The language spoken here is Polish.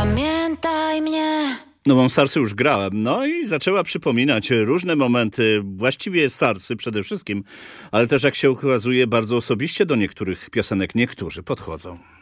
Pamiętaj mnie. Nową Sarsy już grałem, no i zaczęła przypominać różne momenty, właściwie Sarsy przede wszystkim, ale też jak się okazuje bardzo osobiście do niektórych piosenek niektórzy podchodzą.